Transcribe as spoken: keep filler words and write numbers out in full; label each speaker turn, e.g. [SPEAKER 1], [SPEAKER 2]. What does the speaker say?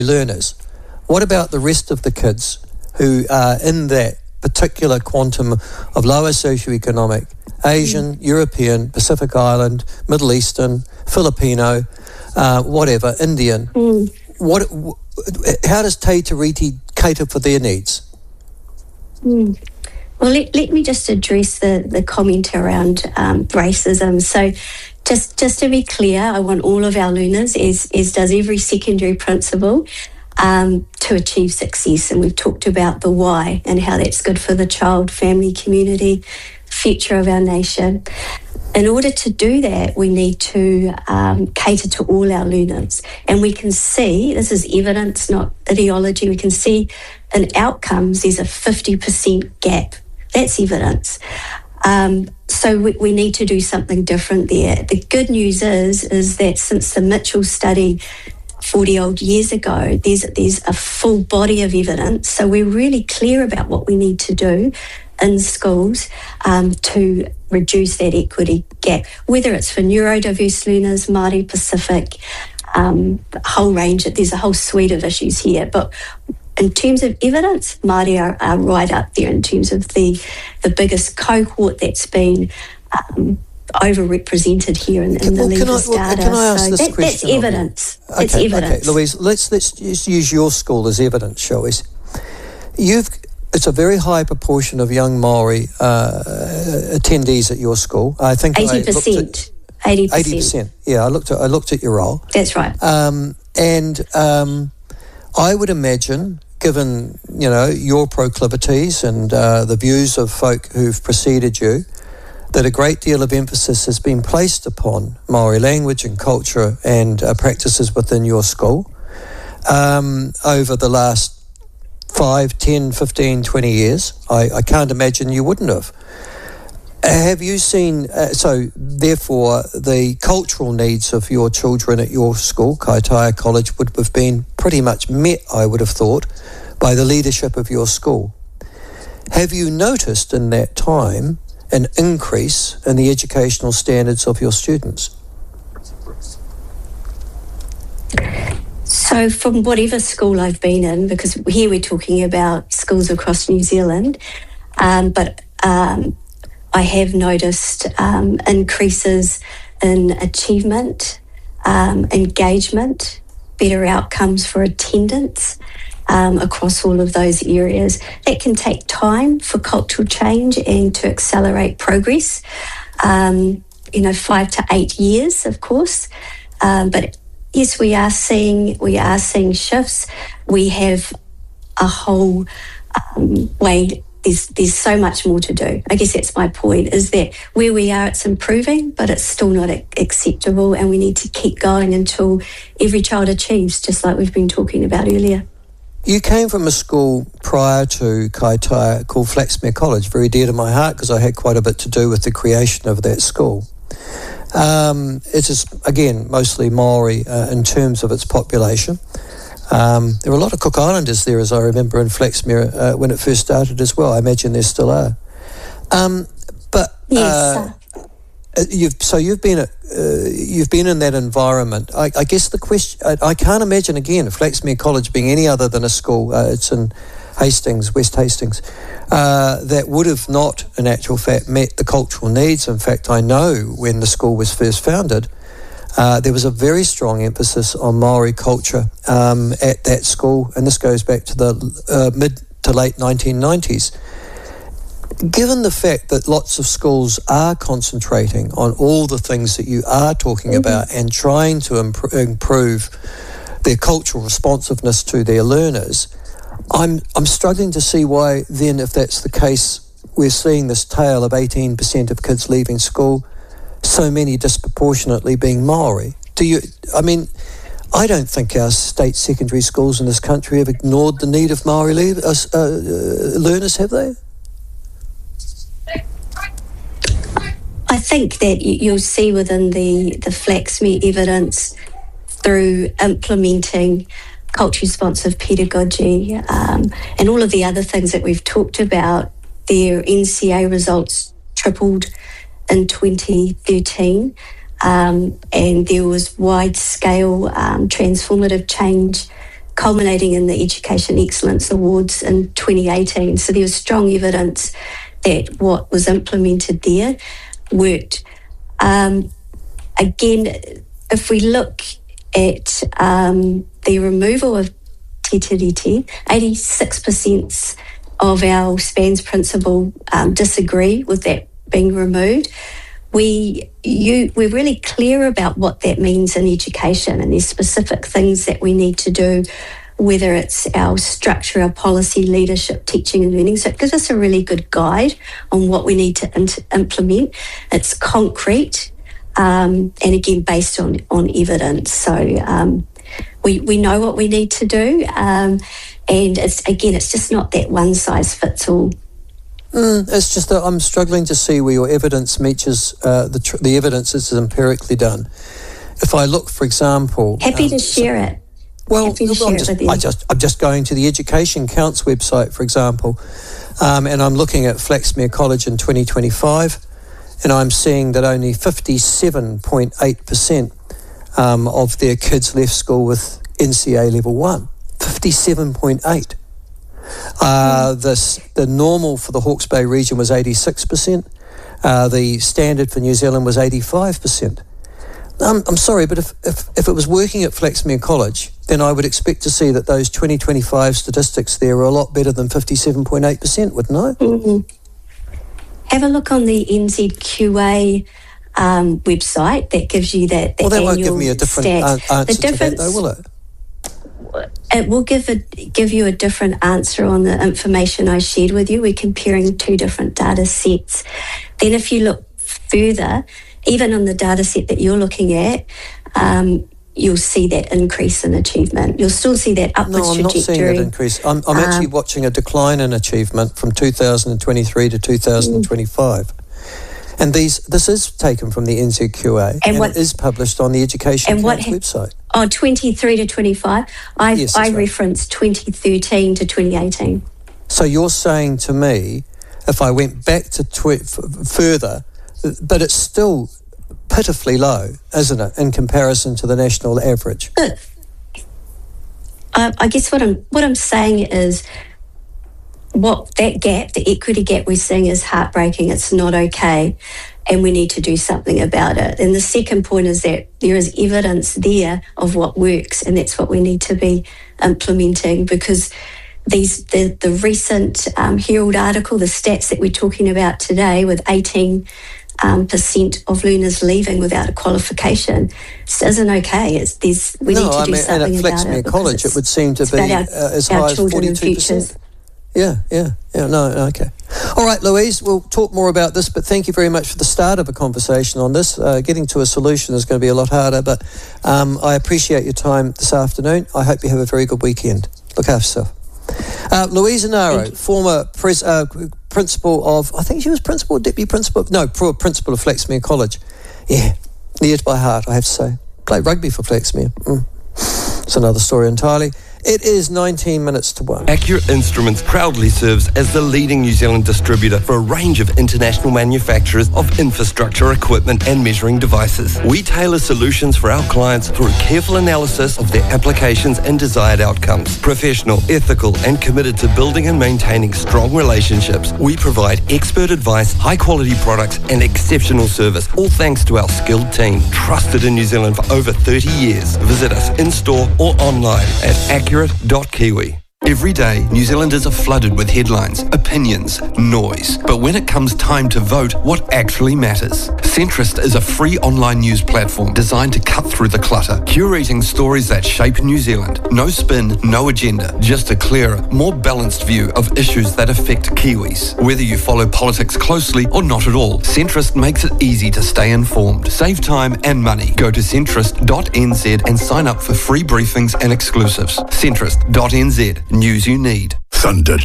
[SPEAKER 1] learners. What about the rest of the kids who are in that particular quantum of lower socioeconomic, Asian, mm. European, Pacific Island, Middle Eastern, Filipino, uh, whatever, Indian? Mm. What? How does Te Tiriti cater for their needs?
[SPEAKER 2] Mm. Well, let, let me just address the, the comment around um, racism. So just just to be clear, I want all of our learners, as, as does every secondary principal, um, to achieve success. And we've talked about the why and how that's good for the child, family, community, future of our nation. In order to do that, we need to um, cater to all our learners. And we can see, this is evidence, not ideology, we can see in outcomes there's a fifty percent gap. That's evidence. Um, so we, we need to do something different there. The good news is, is that since the Mitchell study forty odd years ago, there's, there's a full body of evidence. So we're really clear about what we need to do in schools um, to reduce that equity gap, whether it's for neurodiverse learners, Māori, Pacific, um, a whole range. There's a whole suite of issues here. But in terms of evidence, Māori are, are right up there in terms of the, the biggest cohort that's been um, overrepresented here in, in the
[SPEAKER 1] well,
[SPEAKER 2] Leavers
[SPEAKER 1] well,
[SPEAKER 2] data.
[SPEAKER 1] Can I ask
[SPEAKER 2] so
[SPEAKER 1] this
[SPEAKER 2] that,
[SPEAKER 1] question?
[SPEAKER 2] That's evidence.
[SPEAKER 1] Okay,
[SPEAKER 2] it's evidence.
[SPEAKER 1] Okay, Louise, let's, let's just use your school as evidence, shall we? You've... It's a very high proportion of young Maori uh, attendees at your school. I think
[SPEAKER 2] eighty percent. Eighty percent.
[SPEAKER 1] Eighty percent. Yeah, I looked at I looked at your roll.
[SPEAKER 2] That's right.
[SPEAKER 1] Um, and um, I would imagine, given you know your proclivities and uh, the views of folk who've preceded you, that a great deal of emphasis has been placed upon Maori language and culture and uh, practices within your school um, over the last five, ten, fifteen, twenty years. I, I can't imagine you wouldn't have. Have you seen, uh, so therefore the cultural needs of your children at your school, Kaitaia College, would have been pretty much met, I would have thought, by the leadership of your school. Have you noticed in that time an increase in the educational standards of your students?
[SPEAKER 2] So from whatever school I've been in, because here we're talking about schools across New Zealand, um, but um, I have noticed um, increases in achievement, um, engagement, better outcomes for attendance um, across all of those areas. That can take time for cultural change and to accelerate progress. Um, you know, five to eight years, of course, um, but yes, we are seeing we are seeing shifts. We have a whole um, way. There's there's so much more to do. I guess that's my point. Is that where we are, it's improving, but it's still not acceptable, and we need to keep going until every child achieves, just like we've been talking about earlier.
[SPEAKER 1] You came from a school prior to Kaitaia called Flaxmere College, very dear to my heart because I had quite a bit to do with the creation of that school. Um, it is, again, mostly Maori uh, in terms of its population. Um, there were a lot of Cook Islanders there, as I remember, in Flaxmere uh, when it first started as well. I imagine there still are. Um, but uh, yes, you've so you've been a, uh, you've been in that environment. I, I guess the question I, I can't imagine again Flaxmere College being any other than a school. Uh, it's in Hastings, West Hastings, uh, that would have not, in actual fact, met the cultural needs. In fact, I know when the school was first founded, uh, there was a very strong emphasis on Maori culture um, at that school, and this goes back to the uh, mid to late nineteen nineties. Given the fact that lots of schools are concentrating on all the things that you are talking mm-hmm. about and trying to imp- improve their cultural responsiveness to their learners, I'm I'm struggling to see why then, if that's the case, we're seeing this tale of eighteen percent of kids leaving school, so many disproportionately being Maori. Do you, I mean, I don't think our state secondary schools in this country have ignored the need of Maori leave, uh, uh, learners, have they?
[SPEAKER 2] I think that you'll see within the, the Flaxmere evidence through implementing culture responsive pedagogy um, and all of the other things that we've talked about, their N C A results tripled in twenty thirteen um, and there was wide-scale um, transformative change culminating in the Education Excellence Awards in twenty eighteen. So there was strong evidence that what was implemented there worked. Um, again, if we look at um, the removal of Te Tiriti, eighty-six percent of our SPANZ principal um, disagree with that being removed. We, you, we're really clear about what that means in education, and there's specific things that we need to do, whether it's our structure, our policy, leadership, teaching and learning. So it gives us a really good guide on what we need to int- implement. It's concrete, um, and again, based on, on evidence. So um, we, we know what we need to do. Um, and it's again, it's just not that one size fits all.
[SPEAKER 1] Mm, it's just that I'm struggling to see where your evidence matches uh, the tr- the evidence is empirically done. If I look, for example,
[SPEAKER 2] happy
[SPEAKER 1] um,
[SPEAKER 2] to share
[SPEAKER 1] so,
[SPEAKER 2] it.
[SPEAKER 1] Well,
[SPEAKER 2] happy to
[SPEAKER 1] I'm
[SPEAKER 2] share
[SPEAKER 1] just,
[SPEAKER 2] it with you.
[SPEAKER 1] I just I'm just going to the Education Counts website, for example, um, and I'm looking at Flaxmere College in twenty twenty-five, and I'm seeing that only fifty-seven point eight percent um, of their kids left school with N C A level one. fifty-seven point eight. Uh, this, the normal for the Hawke's Bay region was eighty-six percent. Uh, the standard for New Zealand was eighty-five percent. Um, I'm sorry, but if, if, if it was working at Flaxmere College, then I would expect to see that those twenty twenty-five statistics there are a lot better than fifty-seven point eight percent, wouldn't I?
[SPEAKER 2] Mm-hmm. Have a look on the N Z Q A um, website. That gives you that, that
[SPEAKER 1] well, that
[SPEAKER 2] annual
[SPEAKER 1] won't give me a different
[SPEAKER 2] stats.
[SPEAKER 1] uh, answer
[SPEAKER 2] the difference,
[SPEAKER 1] to that, though, will it?
[SPEAKER 2] It will give a, give you a different answer on the information I shared with you. We're comparing two different data sets. Then if you look further, even on the data set that you're looking at, um, you'll see that increase in achievement. You'll still see that upwards
[SPEAKER 1] trajectory. No, I'm
[SPEAKER 2] trajectory.
[SPEAKER 1] not seeing that increase. I'm, I'm actually um, watching a decline in achievement from two thousand twenty-three to two thousand twenty-five. Mm. And these, this is taken from the N Z Q A, and, and what, it is published on the Education Counts website.
[SPEAKER 2] Oh, twenty-three to twenty-five. I,
[SPEAKER 1] yes,
[SPEAKER 2] I
[SPEAKER 1] right.
[SPEAKER 2] referenced twenty thirteen to twenty eighteen.
[SPEAKER 1] So you're saying to me, if I went back to tw- f- further, but it's still pitifully low, isn't it, in comparison to the national average?
[SPEAKER 2] Uh, I guess what I'm what I'm saying is, what that gap, the equity gap we're seeing, is heartbreaking. It's not okay, and we need to do something about it. And the second point is that there is evidence there of what works, and that's what we need to be implementing, because these the, the recent um, Herald article, the stats that we're talking about today, with eighteen um, percent of learners leaving without a qualification, just isn't okay. It's, there's, we
[SPEAKER 1] no,
[SPEAKER 2] need to
[SPEAKER 1] I
[SPEAKER 2] do
[SPEAKER 1] mean,
[SPEAKER 2] something
[SPEAKER 1] and at
[SPEAKER 2] about
[SPEAKER 1] Flaxmere
[SPEAKER 2] it.
[SPEAKER 1] College, it would seem to be
[SPEAKER 2] our,
[SPEAKER 1] uh, as high as forty-two percent. Yeah, yeah, yeah, no, okay. All right, Louise, we'll talk more about this, but thank you very much for the start of a conversation on this. Uh, getting to a solution is going to be a lot harder, but um, I appreciate your time this afternoon. I hope you have a very good weekend. Look after yourself. Uh, Louise Enaro, former pres- uh, principal of, I think she was principal, deputy principal, no, principal of Flaxmere College. Yeah, near by heart, I have to say. Played rugby for Flaxmere. Mm. It's another story entirely. It is nineteen minutes to one.
[SPEAKER 3] Accurate Instruments proudly serves as the leading New Zealand distributor for a range of international manufacturers of infrastructure equipment and measuring devices. We tailor solutions for our clients through careful analysis of their applications and desired outcomes. Professional, ethical, and committed to building and maintaining strong relationships, we provide expert advice, high-quality products, and exceptional service, all thanks to our skilled team, trusted in New Zealand for over thirty years. Visit us in-store or online at accurate dot kiwi. Every day, New Zealanders are flooded with headlines, opinions, noise. But when it comes time to vote, what actually matters? Centrist is a free online news platform designed to cut through the clutter, curating stories that shape New Zealand. No spin, no agenda, just a clearer, more balanced view of issues that affect Kiwis. Whether you follow politics closely or not at all, Centrist makes it easy to stay informed, save time and money. Go to centrist dot n z and sign up for free briefings and exclusives. centrist dot n z. News you need.
[SPEAKER 4] Thunder